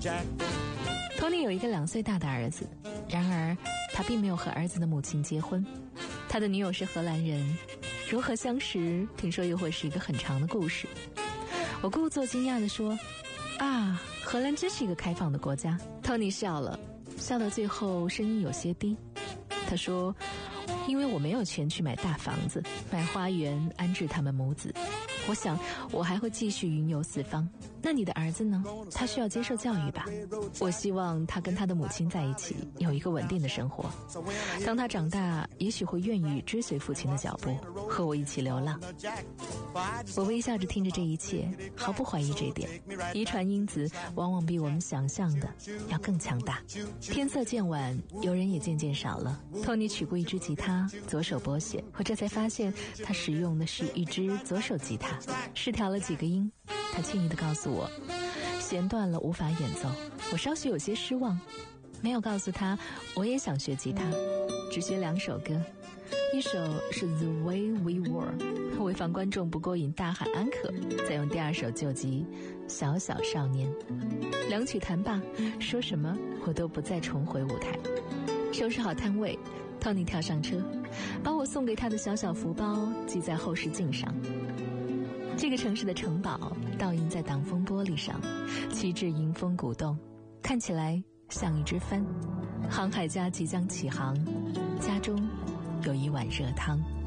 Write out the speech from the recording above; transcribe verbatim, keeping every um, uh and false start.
托尼有一个两岁大的儿子，然而他并没有和儿子的母亲结婚。他的女友是荷兰人，如何相识，听说又会是一个很长的故事。我故作惊讶地说：啊，荷兰真是一个开放的国家。托尼笑了，笑到最后声音有些低。他说：因为我没有钱去买大房子，买花园安置他们母子，我想我还会继续云游四方。那你的儿子呢？他需要接受教育吧？我希望他跟他的母亲在一起，有一个稳定的生活。当他长大，也许会愿意追随父亲的脚步，和我一起流浪。我微笑着听着这一切，毫不怀疑这点。遗传因子往往比我们想象的要更强大。天色渐晚，游人也渐渐少了。托尼取过一支吉他，左手拨弦，我这才发现他使用的是一支左手吉他。试调了几个音，他轻易地告诉我弦断了，无法演奏。我稍许有些失望，没有告诉他我也想学吉他，只学两首歌。一首是 The Way We Were， 为防观众不过瘾大喊安可，再用第二首救急小小少年。两曲弹罢，说什么我都不再重回舞台。收拾好摊位，托尼跳上车，把我送给他的小小福包系在后视镜上。这个城市的城堡倒映在挡风玻璃上，旗帜迎风鼓动，看起来像一只帆。航海家即将起航，家中有一碗热汤。